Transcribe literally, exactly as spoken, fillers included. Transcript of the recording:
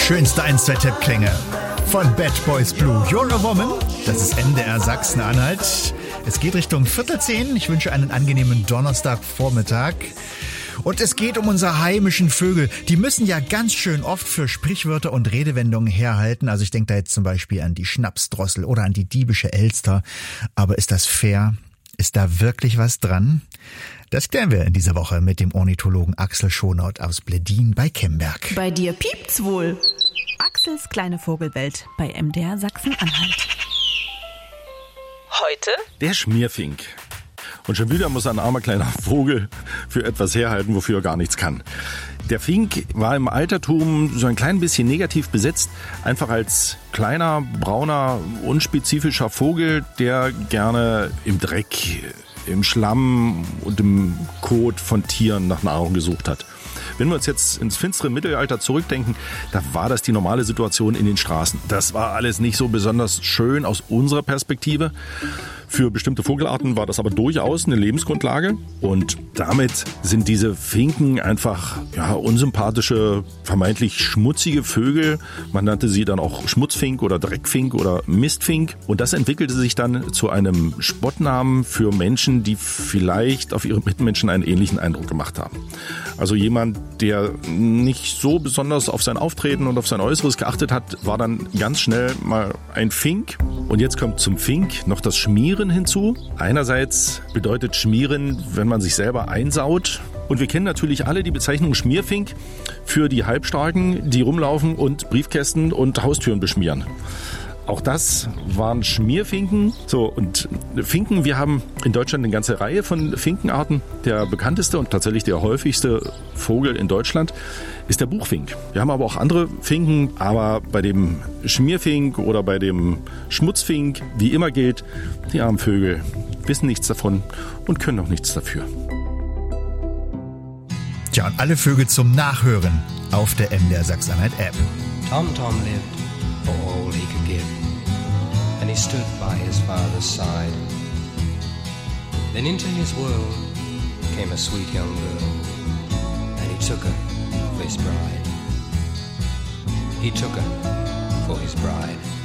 Schönste eins zwei Tippklänge von Bad Boys Blue. You're a Woman. Das ist M D R Sachsen-Anhalt. Es geht Richtung Viertel zehn. Ich wünsche einen angenehmen Donnerstagvormittag. Und es geht um unsere heimischen Vögel. Die müssen ja ganz schön oft für Sprichwörter und Redewendungen herhalten. Also ich denke da jetzt zum Beispiel an die Schnapsdrossel oder an die diebische Elster. Aber ist das fair? Ist da wirklich was dran? Das klären wir in dieser Woche mit dem Ornithologen Axel Schonauth aus Bledin bei Kemberg. Bei dir piept's wohl. Axels kleine Vogelwelt bei M D R Sachsen-Anhalt. Heute? Der Schmierfink. Und schon wieder muss ein armer kleiner Vogel für etwas herhalten, wofür er gar nichts kann. Der Fink war im Altertum so ein klein bisschen negativ besetzt, einfach als kleiner, brauner, unspezifischer Vogel, der gerne im Dreck, im Schlamm und im Kot von Tieren nach Nahrung gesucht hat. Wenn wir uns jetzt ins finstere Mittelalter zurückdenken, da war das die normale Situation in den Straßen. Das war alles nicht so besonders schön aus unserer Perspektive. Für bestimmte Vogelarten war das aber durchaus eine Lebensgrundlage. Und damit sind diese Finken einfach ja, unsympathische, vermeintlich schmutzige Vögel. Man nannte sie dann auch Schmutzfink oder Dreckfink oder Mistfink. Und das entwickelte sich dann zu einem Spottnamen für Menschen, die vielleicht auf ihre Mitmenschen einen ähnlichen Eindruck gemacht haben. Also jemand, der nicht so besonders auf sein Auftreten und auf sein Äußeres geachtet hat, war dann ganz schnell mal ein Fink. Und jetzt kommt zum Fink noch das Schmieren hinzu. Einerseits bedeutet Schmieren, wenn man sich selber einsaut. Und wir kennen natürlich alle die Bezeichnung Schmierfink für die Halbstarken, die rumlaufen und Briefkästen und Haustüren beschmieren. Auch das waren Schmierfinken. So, und Finken, wir haben in Deutschland eine ganze Reihe von Finkenarten. Der bekannteste und tatsächlich der häufigste Vogel in Deutschland ist der Buchfink. Wir haben aber auch andere Finken, aber bei dem Schmierfink oder bei dem Schmutzfink, wie immer gilt, die armen Vögel wissen nichts davon und können auch nichts dafür. Tja, und alle Vögel zum Nachhören auf der M D R Sachsen-Anhalt-App. Tom Tom lived for all he could give, and he stood by his father's side. Then into his world came a sweet young girl, and he took her for his bride. He took her for his bride.